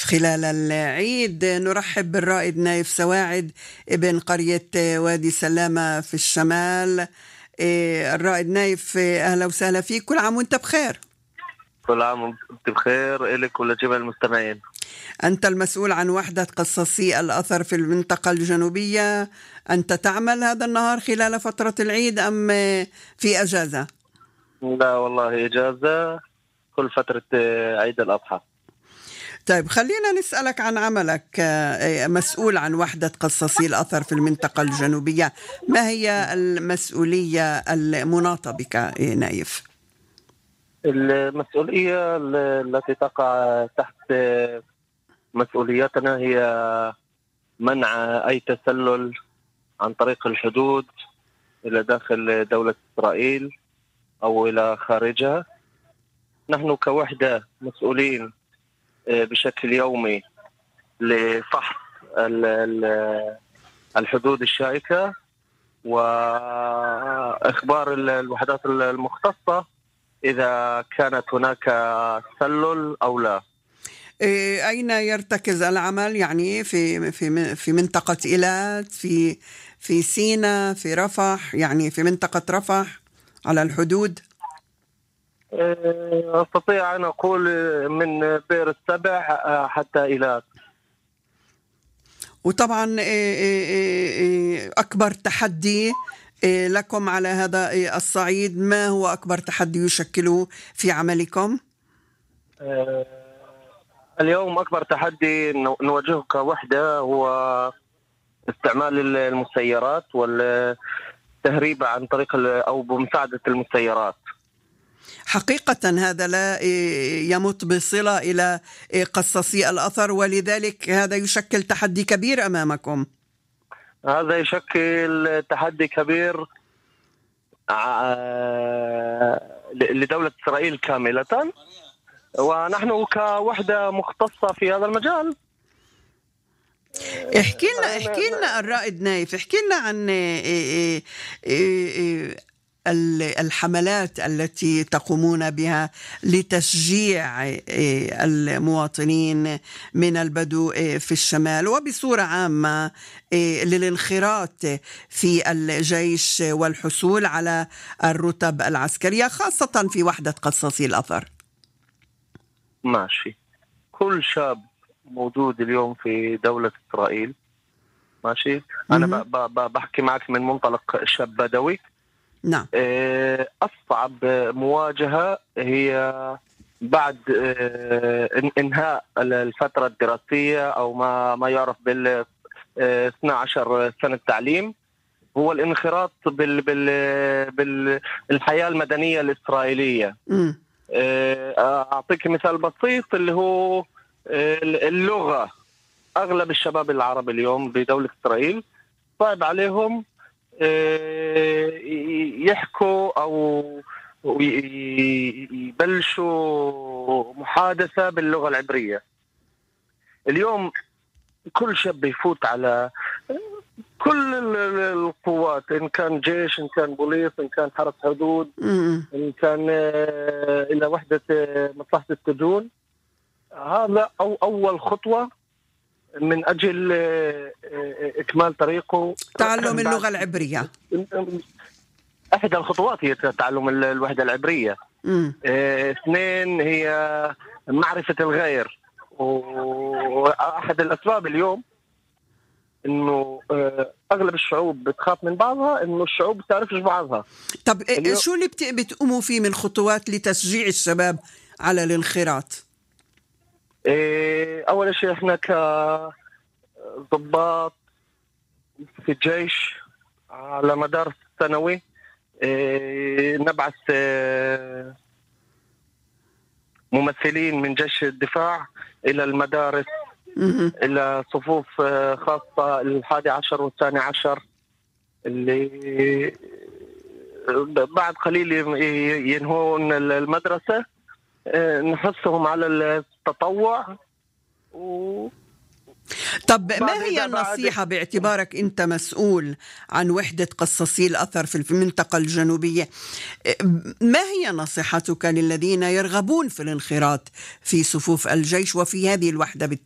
خلال العيد. نرحب بالرائد نايف سواعد ابن قرية وادي سلامة في الشمال. الرائد نايف، أهلا وسهلا فيك، كل عام وانت بخير. كل عام وانت بخير، إلك ولجميع المستمعين. أنت المسؤول عن وحدة قصاصي الأثر في المنطقة الجنوبية. أنت تعمل هذا النهار خلال فترة العيد أم في أجازة؟ لا والله إجازة كل فترة عيد الأضحى. طيب خلينا نسألك عن عملك. مسؤول عن وحدة قصاصي الأثر في المنطقة الجنوبية، ما هي المسؤولية المناطة بك نايف؟ المسؤولية التي تقع تحت مسؤولياتنا هي منع أي تسلل عن طريق الحدود إلى داخل دولة إسرائيل أو إلى خارجها. نحن كوحدة مسؤولين بشكل يومي لفحص الحدود الشائكة وإخبار الوحدات المختصة إذا كانت هناك تسلل أو لا. أين يرتكز العمل؟ يعني في منطقة إيلات، في سيناء، في رفح، يعني في منطقة رفح على الحدود؟ أستطيع أن أقول من بئر السبع حتى إيلات. وطبعا أكبر تحدي لكم على هذا الصعيد، ما هو أكبر تحدي يشكله في عملكم؟ اليوم أكبر تحدي نواجهه كوحدة هو استعمال المسيرات والتهريب عن طريق أو بمساعدة المسيرات. حقيقة هذا لا يمت بصلة إلى قصاصي الأثر، ولذلك هذا يشكل تحدي كبير أمامكم. هذا يشكل تحدي كبير لدولة إسرائيل كاملة، ونحن كوحدة مختصة في هذا المجال. احكي لنا الرائد نايف، احكي لنا عن الحملات التي تقومون بها لتشجيع المواطنين من البدو في الشمال وبصورة عامة للانخراط في الجيش والحصول على الرتب العسكرية، خاصة في وحدة قصاصي الأثر. ماشي. كل شاب موجود اليوم في دولة إسرائيل، ماشي، أنا بحكي معك من منطلق شاب بدوي. نعم. أصعب مواجهة هي بعد انهاء الفترة الدراسية أو ما يعرف بال 12 سنة تعليم، هو الانخراط بالحياة المدنية الإسرائيلية. أعطيك مثال بسيط اللي هو اللغة. أغلب الشباب العرب اليوم بدولة إسرائيل صعب عليهم يحكوا أو يبلشوا محادثة باللغة العبرية. اليوم كل شاب يفوت على كل القوات، إن كان جيش، إن كان بوليس، إن كان حرس حدود، إن كان إلى وحدة مصلحة السجون. هذا أول خطوة من أجل إكمال طريقه تعلم اللغة العبرية. أحد الخطوات هي تعلم الوحدة العبرية. اثنين هي معرفة الغير، وأحد الأسباب اليوم إنه أغلب الشعوب بتخاف من بعضها، إنه الشعوب بتعرفش بعضها. طب شو اللي بتقوموا فيه من خطوات لتشجيع الشباب على الانخراط؟ أول شيء إحنا كضباط في الجيش على مدار السنوي نبعث ممثلين من جيش الدفاع إلى المدارس، إلى صفوف خاصة 11 والثاني عشر، اللي بعد قليل ينهون المدرسة. نحثهم على التطوع. طب ما هي النصيحة باعتبارك أنت مسؤول عن وحدة قصاصي الأثر في المنطقة الجنوبية، ما هي نصيحتك للذين يرغبون في الانخراط في صفوف الجيش وفي هذه الوحدة بالتحديد؟